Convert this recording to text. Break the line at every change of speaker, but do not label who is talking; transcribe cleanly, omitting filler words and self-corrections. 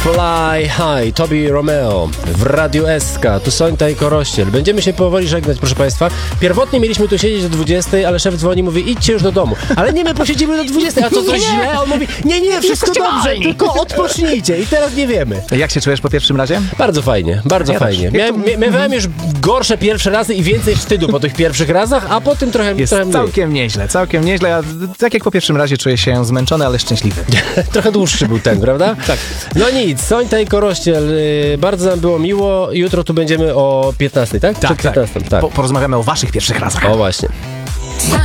Fly High, Tobi Romeo w Radiu SK, tu Sońta i Korościel. Będziemy się powoli żegnać, proszę Państwa. Pierwotnie mieliśmy tu siedzieć do 20, ale szef dzwoni i mówi, idźcie już do domu. Ale nie, my posiedzimy do 20, a co, coś źle? A on mówi, nie, wszystko dobrze, tylko odpocznijcie i teraz nie wiemy.
Jak się czujesz po pierwszym razie?
Bardzo fajnie, bardzo fajnie. Miałem już gorsze pierwsze razy i więcej wstydu po tych pierwszych razach, a po tym trochę
Jest
mniej.
całkiem nieźle. Ja, tak jak po pierwszym razie czuję się zmęczony, ale szczęśliwy.
Trochę dłuższy był ten, prawda?
Tak.
No nic, Sońta i Korościel, bardzo nam było miło. Jutro tu będziemy o 15, tak?
Tak,
Przed 15, tak.
Porozmawiamy o waszych pierwszych razach.
O właśnie.